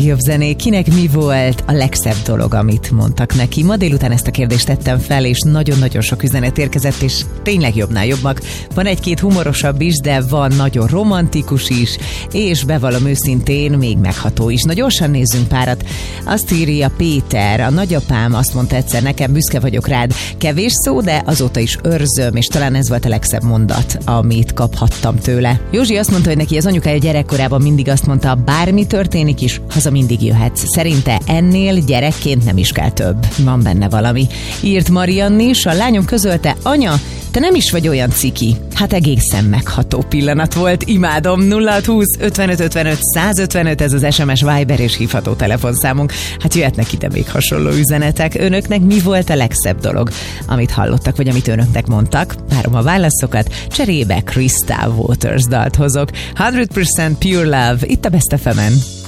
Jobb zenék, kinek mi volt a legszebb dolog, amit mondtak neki? Ma délután ezt a kérdést tettem fel, és nagyon-nagyon sok üzenet érkezett, és tényleg jobbnál jobbak. Van egy-két humorosabb is, de van nagyon romantikus is, és bevallom őszintén, még megható is. Na gyorsan nézzünk párat. Azt írja Péter, a nagyapám azt mondta egyszer nekem, büszke vagyok rád. Kevés szó, de azóta is őrzöm, és talán ez volt a legszebb mondat, amit kaphattam tőle. Józsi azt mondta, hogy neki az anyukája gyerekkorában mindig azt mondta, bármi történik is, haza mindig jöhetsz. Szerinte ennél gyerekként nem is kell több. Van benne valami. Írt Marianni is, a lányom közölte, anya, te nem is vagy olyan ciki. Hát egészen megható pillanat volt, imádom. 0620 55 55 155, ez az SMS, Viber és hívható telefonszámunk. Hát jöhetnek ide még hasonló üzenetek. Önöknek mi volt a legszebb dolog, amit hallottak, vagy amit önöknek mondtak? Várom a válaszokat, cserébe Crystal Waters dalt hozok. 100% Pure Love, itt a Best FM-en.